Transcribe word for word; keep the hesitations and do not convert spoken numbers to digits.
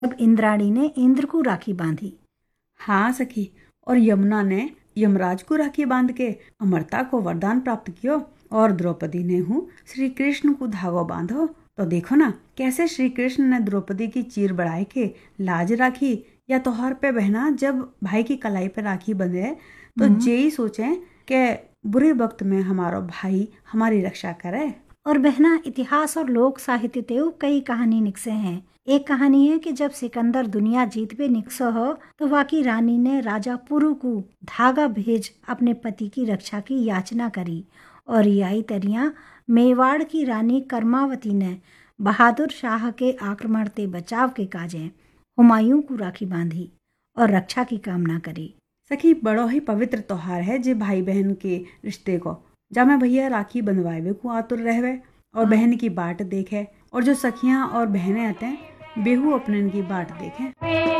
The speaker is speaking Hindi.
अब इंद्राणी ने इंद्र को राखी बांधी। हाँ सखी, और यमुना ने यमराज को राखी बांध के अमरता को वरदान प्राप्त कियो, और द्रौपदी ने हूँ श्री कृष्ण को धागो बांधो। तो देखो ना कैसे श्री कृष्ण ने द्रौपदी की चीर बढ़ाई के लाज राखी। या त्योहार पे बहना जब भाई की कलाई पे राखी बंधे तो जे ही सोचे कि बुरे वक्त में हमारा भाई हमारी रक्षा करे। और बहना इतिहास और लोक साहित्य ते कई कहानी निकसे हैं। एक कहानी है कि जब सिकंदर दुनिया जीत पे निकसो हो तो वाकी रानी ने राजा पुरु को धागा भेज अपने पति की रक्षा की याचना करी। और यही तरिया मेवाड़ की रानी कर्मावती ने बहादुर शाह के आक्रमण ते बचाव के काजे हुमायूं को राखी बांधी और रक्षा की कामना करी। सखी, बड़ो ही पवित्र त्योहार है जे भाई बहन के रिश्ते को, जब मैं भैया राखी बंधवावे को आतुर रहवे और बहन की बाट देखे, और जो सखियां और बहनें आते हैं बेहू अपने की बाट देखें।